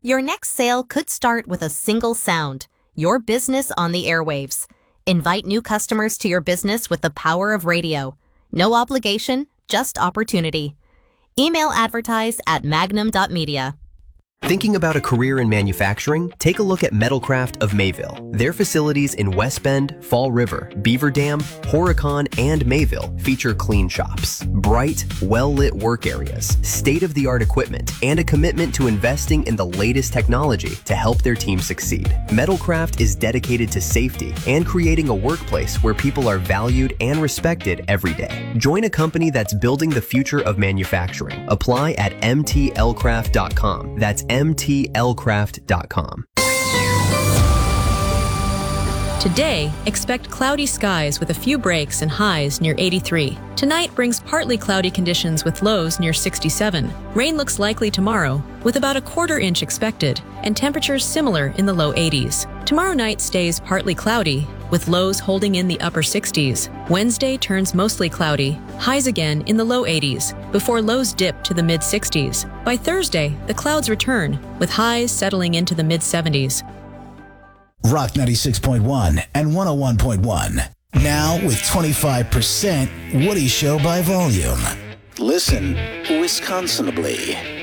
Your next sale could start with a single sound, your business on the airwaves. Invite new customers to your business with the power of radio. No obligation, just opportunity. Email advertise at magnum.media. Thinking about a career in manufacturing? Take a look at Metalcraft of Mayville. Their facilities in West Bend, Fall River, Beaver Dam, Horicon, and Mayville feature clean shops, bright, well-lit work areas, state-of-the-art equipment, and a commitment to investing in the latest technology to help their team succeed. Metalcraft is dedicated to safety and creating a workplace where people are valued and respected every day. Join a company that's building the future of manufacturing. Apply at mtlcraft.com. That's mtlcraft.com. Today, expect cloudy skies with a few breaks and highs near 83. Tonight brings partly cloudy conditions with lows near 67. Rain looks likely tomorrow, with about a quarter inch expected, and temperatures similar in the low 80s. Tomorrow night stays partly cloudy, with lows holding in the upper 60s. Wednesday turns mostly cloudy, highs again in the low 80s, before lows dip to the mid-60s. By Thursday, the clouds return, with highs settling into the mid-70s. Rock 96.1 and 101.1. Now with 25% Woody Show by volume. Listen Wisconsinably.